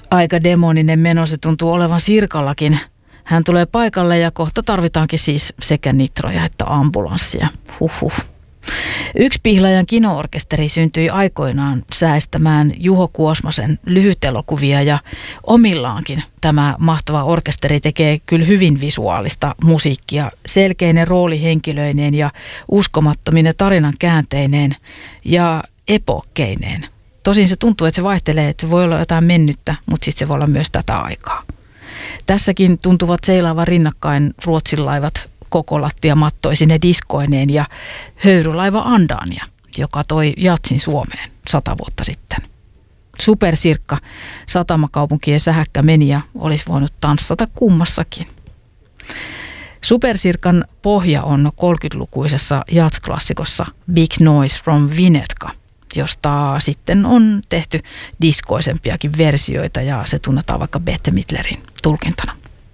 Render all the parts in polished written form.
Aika demoninen meno se tuntuu olevan Sirkallakin. Hän tulee paikalle ja kohta tarvitaankin siis sekä nitroja että ambulanssia. Huhhuh. Yksi Pihlajan kino-orkesteri syntyi aikoinaan säestämään Juho Kuosmasen lyhytelokuvia ja omillaankin tämä mahtava orkesteri tekee kyllä hyvin visuaalista musiikkia selkeinen roolihenkilöineen ja uskomattomine tarinan käänteineen ja epokkeineen. Tosin se tuntuu, että se vaihtelee, että se voi olla jotain mennyttä, mutta sitten se voi olla myös tätä aikaa. Tässäkin tuntuvat seilaavan rinnakkain Ruotsin laivat kokolattiamattoisine diskoineen ja höyrylaiva Andania, joka toi jatsin Suomeen 100 vuotta sitten. Supersirkka, satamakaupunkien sähäkkä meni ja olisi voinut tanssata kummassakin. Supersirkan pohja on 30-lukuisessa jazzklassikossa Big Noise from Winnetka, josta sitten on tehty diskoisempiakin versioita ja se tunnetaan vaikka Bette Midlerin tulkintana.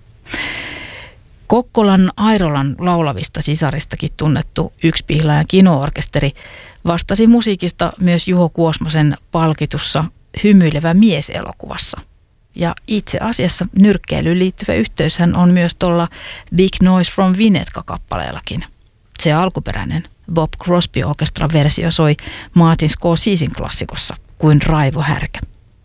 Kokkolan Airolan laulavista sisaristakin tunnettu Yksi Pihlajan kino-orkesteri vastasi musiikista myös Juho Kuosmasen palkitussa Hymyilevä mies -elokuvassa. Ja itse asiassa nyrkkeilyyn liittyvä yhteyshän on myös tuolla Big Noise from Winnetka-kappaleellakin. Se alkuperäinen Bob Crosby Orchestra-versio soi Martin Scorsesen klassikossa kuin raivohärkä.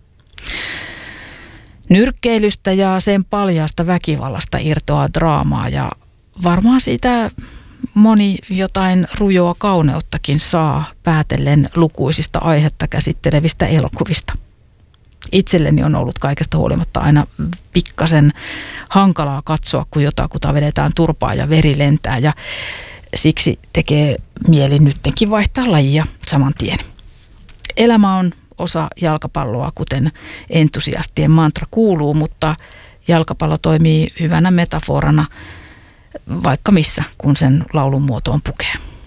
Nyrkkeilystä ja sen paljaasta väkivallasta irtoaa draamaa ja varmaan siitä moni jotain rujoa kauneuttakin saa päätellen lukuisista aihetta käsittelevistä elokuvista. Itselleni on ollut kaikesta huolimatta aina pikkasen hankalaa katsoa, kun jotakuta vedetään turpaa ja veri lentää ja siksi tekee mieli nyttenkin vaihtaa lajia saman tien. Elämä on osa jalkapalloa, kuten entusiastien mantra kuuluu, mutta jalkapallo toimii hyvänä metaforana vaikka missä, kun sen laulun muotoon pukee.